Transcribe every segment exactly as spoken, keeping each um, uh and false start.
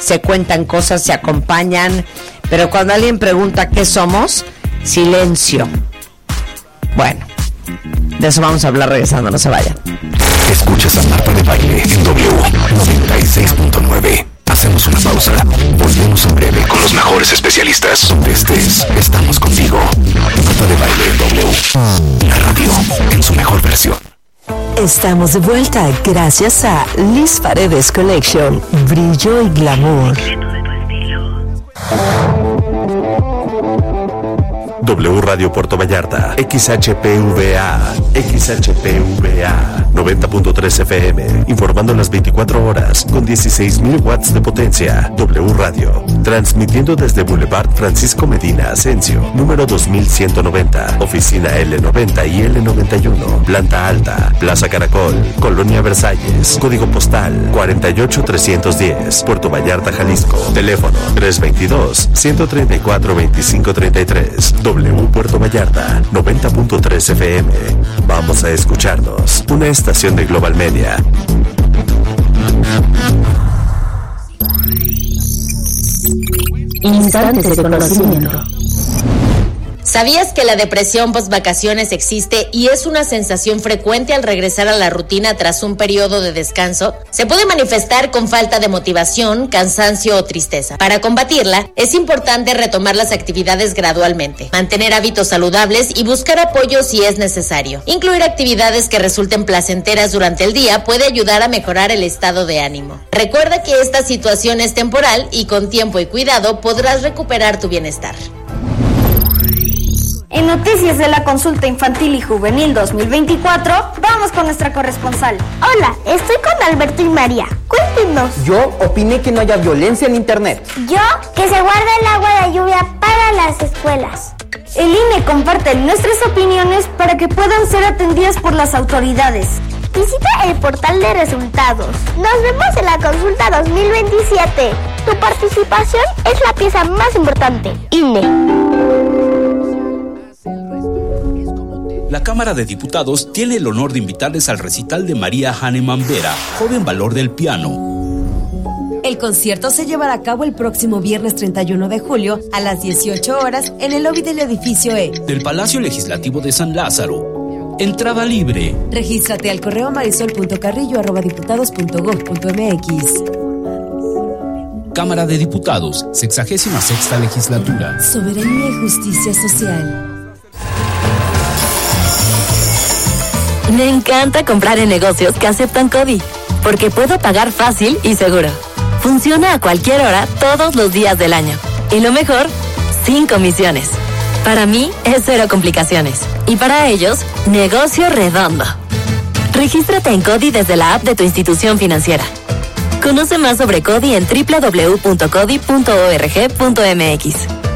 se cuentan cosas, se acompañan, pero cuando alguien pregunta qué somos, silencio. Bueno, de eso vamos a hablar regresando, no se vayan. Escuchas a Marta de Baile en W noventa y seis punto nueve. Hacemos una pausa. Volvemos en breve con los mejores especialistas. Donde estés, estamos contigo. Marta de Baile en W. La radio en su mejor versión. Estamos de vuelta gracias a Liz Paredes Collection. Brillo y glamour. W Radio Puerto Vallarta, X H P V A, X H P V A, noventa punto tres F M, informando las veinticuatro horas, con dieciséis mil watts de potencia. W Radio, transmitiendo desde Boulevard Francisco Medina Asensio, número dos mil ciento noventa, oficina L noventa y L noventa y uno, planta alta, Plaza Caracol, Colonia Versalles, código postal cuarenta y ocho trescientos diez, Puerto Vallarta, Jalisco, teléfono tres veintidós, ciento treinta y cuatro, veinticinco treinta y tres. W Puerto Vallarta, noventa punto tres F M. Vamos a escucharnos. Una estación de Global Media. Instantes de conocimiento. ¿Sabías que la depresión post-vacaciones existe y es una sensación frecuente al regresar a la rutina tras un periodo de descanso? Se puede manifestar con falta de motivación, cansancio o tristeza. Para combatirla, es importante retomar las actividades gradualmente, mantener hábitos saludables y buscar apoyo si es necesario. Incluir actividades que resulten placenteras durante el día puede ayudar a mejorar el estado de ánimo. Recuerda que esta situación es temporal y con tiempo y cuidado podrás recuperar tu bienestar. En Noticias de la Consulta Infantil y Juvenil dos mil veinticuatro, vamos con nuestra corresponsal. Hola, estoy con Alberto y María. Cuéntenos. Yo opiné que no haya violencia en internet. Yo, que se guarde el agua de lluvia para las escuelas. El I N E comparte nuestras opiniones para que puedan ser atendidas por las autoridades. Visita el portal de resultados. Nos vemos en la Consulta dos mil veintisiete. Tu participación es la pieza más importante. I N E. La Cámara de Diputados tiene el honor de invitarles al recital de María Hahnemann Vera, joven valor del piano. El concierto se llevará a cabo el próximo viernes treinta y uno de julio a las dieciocho horas en el lobby del edificio E del Palacio Legislativo de San Lázaro. Entrada libre. Regístrate al correo marisol punto carrillo arroba diputados punto gob punto mx. Cámara de Diputados, sexagésima sexta legislatura. Soberanía y justicia social. Me encanta comprar en negocios que aceptan CODI, porque puedo pagar fácil y seguro. Funciona a cualquier hora, todos los días del año. Y lo mejor, sin comisiones. Para mí, es cero complicaciones. Y para ellos, negocio redondo. Regístrate en CODI desde la app de tu institución financiera. Conoce más sobre CODI en doble u doble u doble u punto codi punto org punto mx.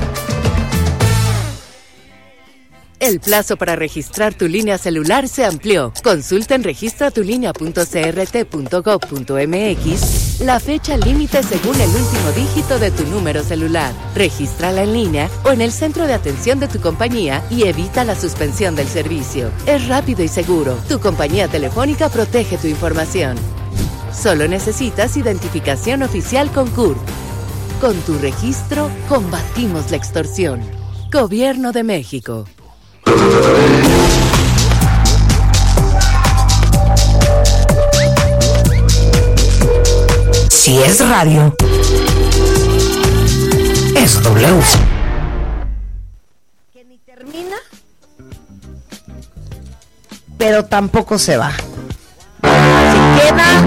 El plazo para registrar tu línea celular se amplió. Consulta en registra tu línea punto c r t punto gob punto mx la fecha límite según el último dígito de tu número celular. Regístrala en línea o en el centro de atención de tu compañía y evita la suspensión del servicio. Es rápido y seguro. Tu compañía telefónica protege tu información. Solo necesitas identificación oficial con C U R P. Con tu registro, combatimos la extorsión. Gobierno de México. Si es radio, es W. Que ni termina, pero tampoco se va. Se queda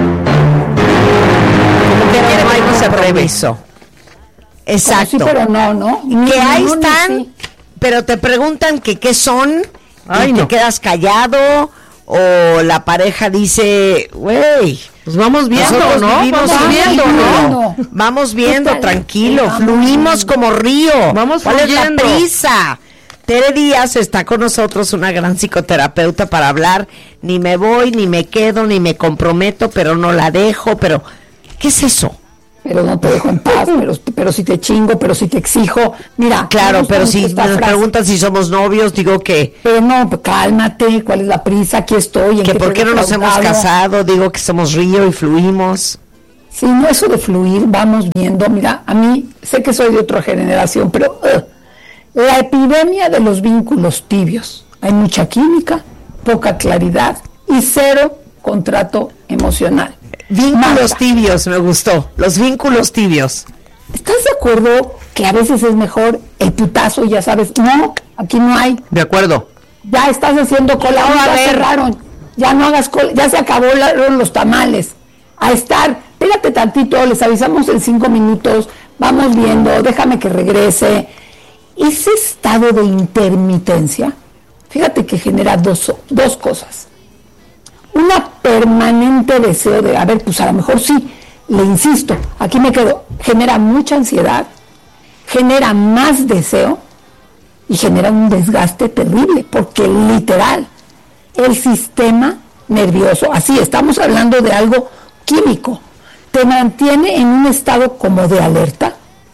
como que no hay un permiso. Exacto. Sí, pero no, ¿no? Que ahí no, están, sí. Pero te preguntan que qué son. Ay, y te no. quedas callado, o la pareja dice, güey, pues vamos viendo, nosotros ¿no? vivimos Vamos viendo, viendo. ¿no? Vamos viendo, Total, tranquilo, vamos fluimos viendo. como río. Vamos ¿Cuál fluyendo. es la prisa? Tere Díaz está con nosotros, una gran psicoterapeuta, para hablar. Ni me voy, ni me quedo, ni me comprometo, pero no la dejo, pero ¿qué es eso? Pero no te dejo en paz, pero, pero si te chingo, pero si te exijo. Mira, Claro, me gusta pero mucho si esta me frase. preguntan si somos novios, digo que Pero no, pues cálmate, ¿cuál es la prisa? Aquí estoy. ¿en que qué por te qué no nos hemos defraudado? casado, digo que somos río y fluimos. Si no, eso de fluir, vamos viendo, mira, a mí, sé que soy de otra generación, pero uh, la epidemia de los vínculos tibios. Hay mucha química, poca claridad y cero contrato emocional. Vínculos Marta, tibios, me gustó. Los vínculos tibios. ¿estás de acuerdo que a veces es mejor el putazo y ya sabes, no, aquí no hay? De acuerdo. Ya estás haciendo cola, No, a ya ver. cerraron, ya no hagas cola, ya se acabó la- los tamales. A estar, espérate tantito, les avisamos en cinco minutos, vamos viendo, déjame que regrese. Ese estado de intermitencia, fíjate que genera dos, dos cosas. Una permanente deseo de, a ver, pues a lo mejor sí, le insisto, aquí me quedo, genera mucha ansiedad, genera más deseo y genera un desgaste terrible, porque literal, el sistema nervioso, así estamos hablando de algo químico, te mantiene en un estado como de alerta,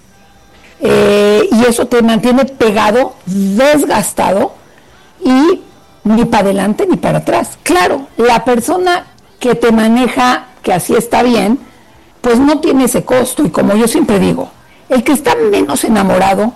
eh, y eso te mantiene pegado, desgastado, y ni para adelante ni para atrás. Claro, la persona que te maneja, que así está bien, pues no tiene ese costo, y como yo siempre digo, el que está menos enamorado,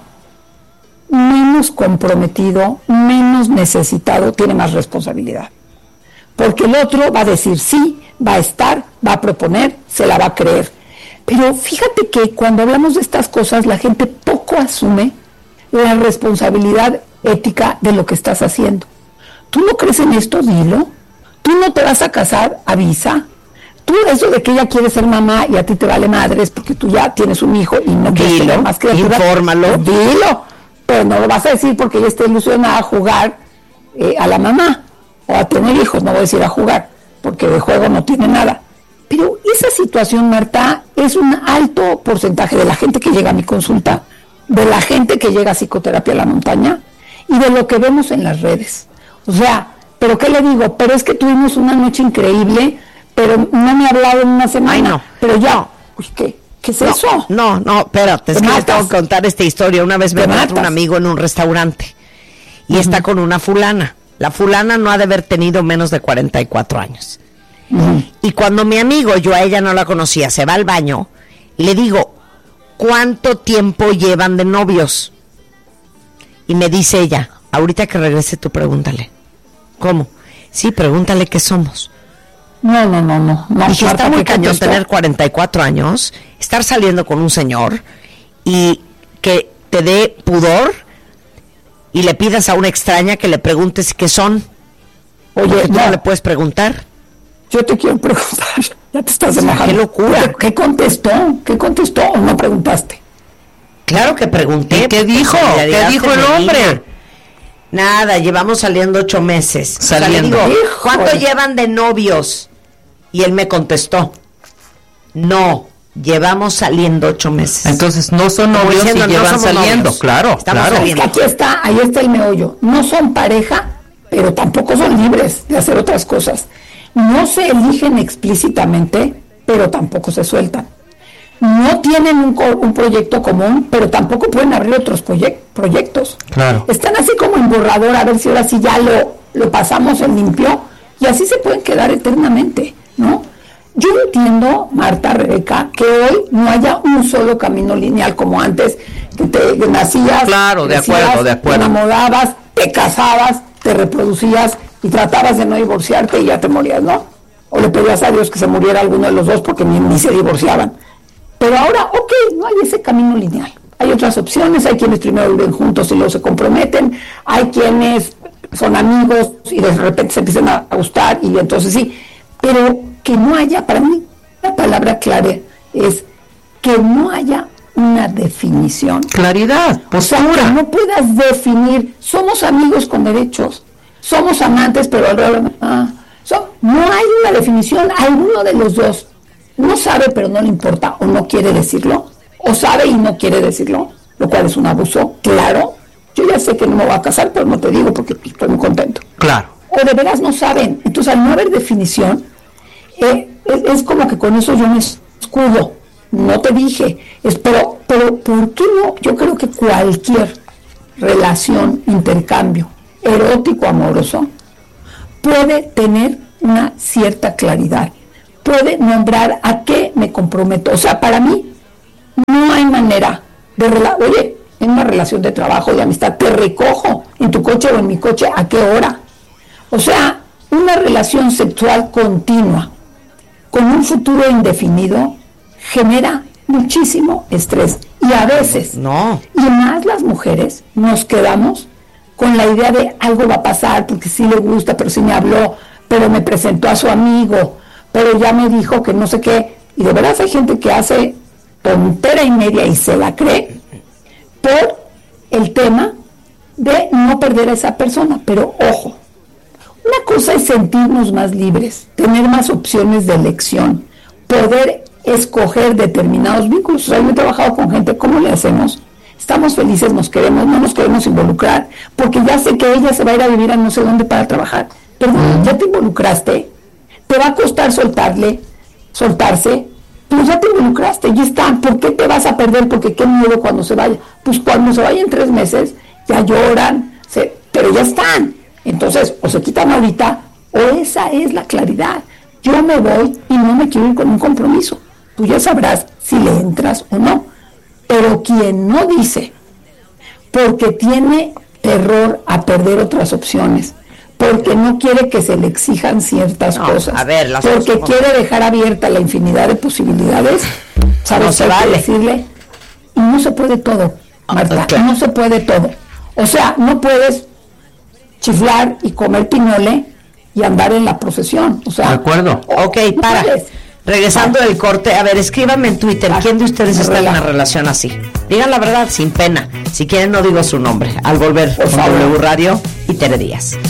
menos comprometido, menos necesitado, tiene más responsabilidad. Porque el otro va a decir sí, va a estar, va a proponer, se la va a creer. Pero fíjate que cuando hablamos de estas cosas, la gente poco asume la responsabilidad ética de lo que estás haciendo. ¿Tú no crees en esto? Dilo. ¿Tú no te vas a casar? Avisa. Tú eso de que ella quiere ser mamá y a ti te vale madres porque tú ya tienes un hijo y no quieres tener más criaturas. Infórmalo. Dilo. Pero no lo vas a decir porque ella está ilusionada a jugar eh, a la mamá o a tener hijos, no voy a decir a jugar, porque de juego no tiene nada. Pero esa situación, Marta, es un alto porcentaje de la gente que llega a mi consulta, de la gente que llega a psicoterapia a la montaña y de lo que vemos en las redes. O sea, ¿pero qué le digo? Pero es que tuvimos una noche increíble, pero no me ha hablado en una semana. Ay, no. Pero ya, uy, ¿qué? ¿Qué es no, eso? No, no, espérate, es Te que les matas. tengo que contar esta historia. Una vez me Te encontré un matas. amigo en un restaurante y Ujú. está con una fulana. La fulana no ha de haber tenido menos de cuarenta y cuatro años. Uh-huh. Y cuando mi amigo, yo a ella no la conocía, se va al baño, le digo, ¿cuánto tiempo llevan de novios? Y me dice ella, ahorita que regrese tú pregúntale. ¿Cómo? Sí, pregúntale qué somos. No, no, no, no. no Dije, Marta, está muy ¿qué cañón contestó? tener cuarenta y cuatro años, estar saliendo con un señor y que te dé pudor y le pidas a una extraña que le preguntes qué son. Oye, Porque tú no. no le puedes preguntar. Yo te quiero preguntar, ya te estás O sea, enojando. qué locura. ¿Qué, qué contestó? ¿Qué contestó o no preguntaste? Claro que pregunté. ¿Y qué dijo? Solidaridad ¿Qué dijo el femenina. hombre? Nada, llevamos saliendo ocho meses. Saliendo. O sea, le digo, Híjole. ¿cuánto llevan de novios? Y él me contestó, no, llevamos saliendo ocho meses. Entonces no son Como novios y diciendo, no llevan somos saliendo, novios. claro, Estamos claro. Es saliendo. que aquí está, ahí está el meollo. No son pareja, pero tampoco son libres de hacer otras cosas. No se eligen explícitamente, pero tampoco se sueltan. No tienen un, co- un proyecto común, pero tampoco pueden abrir otros proyec- proyectos. Claro. Están así como en borrador, a ver si ahora sí ya lo, lo pasamos en limpio, y así se pueden quedar eternamente, ¿no? Yo entiendo, Marta, Rebeca, que hoy no haya un solo camino lineal como antes, que te que nacías, Claro, de crecías, acuerdo, de acuerdo. te enamorabas, te casabas, te reproducías y tratabas de no divorciarte y ya te morías, ¿no? O le pedías a Dios que se muriera alguno de los dos porque ni, ni se divorciaban. Pero ahora, ok, no hay ese camino lineal. Hay otras opciones, hay quienes primero viven juntos y luego se comprometen, hay quienes son amigos y de repente se empiezan a gustar y entonces sí. Pero que no haya, para mí, la palabra clara es que no haya una definición. Claridad, O sea, que postura. no puedas definir, somos amigos con derechos, somos amantes, pero alrededor, ah, so- no hay una definición, alguno de los dos no sabe pero no le importa o no quiere decirlo, o sabe y no quiere decirlo, lo cual es un abuso, claro. Yo ya sé que no me voy a casar, pero no te digo porque estoy muy contento. Claro. O de veras no saben. Entonces, al no haber definición, eh, es, es como que con eso yo me escudo. No te dije. Es, pero, pero, ¿por qué no? Yo creo que cualquier relación, intercambio erótico, amoroso, puede tener una cierta claridad. puede nombrar a qué me comprometo. O sea, para mí no hay manera de rela- oye, en una relación de trabajo, de amistad, te recojo en tu coche o en mi coche, ¿a qué hora? O sea, una relación sexual continua con un futuro indefinido genera muchísimo estrés. Y a veces, no. y más las mujeres, nos quedamos con la idea de algo va a pasar, porque sí le gusta, pero sí me habló, pero me presentó a su amigo, pero ya me dijo que no sé qué. Y de verdad hay gente que hace tontera y media y se la cree por el tema de no perder a esa persona. Pero ojo, una cosa es sentirnos más libres, tener más opciones de elección, poder escoger determinados vínculos. O sea, yo he trabajado con gente, ¿cómo le hacemos? Estamos felices, nos queremos, no nos queremos involucrar, porque ya sé que ella se va a ir a vivir a no sé dónde para trabajar. Perdón, ya te involucraste, te va a costar soltarle, soltarse, pero ya te involucraste, ya está. ¿Por qué te vas a perder? Porque qué miedo cuando se vaya. Pues cuando se vaya en tres meses, ya lloran, se, pero ya están. Entonces, o se quitan ahorita, o esa es la claridad. Yo me voy y no me quiero ir con un compromiso. Tú ya sabrás si le entras o no. Pero quien no dice, porque tiene terror a perder otras opciones, porque no quiere que se le exijan ciertas no, cosas, a ver, las porque cosas quiere dejar abierta la infinidad de posibilidades, ¿sabes? No se Hay que vale. decirle, y no se puede todo, Marta, claro. no se puede todo. O sea, no puedes chiflar y comer piñole y andar en la procesión. O sea, de acuerdo. Ok, no para. puedes. Regresando del corte, a ver, escríbanme en Twitter, ¿quién de ustedes me está en relajo. una relación así? Digan la verdad, sin pena. Si quieren, no digo su nombre. Al volver, Por con favor. W Radio y Tere Díaz.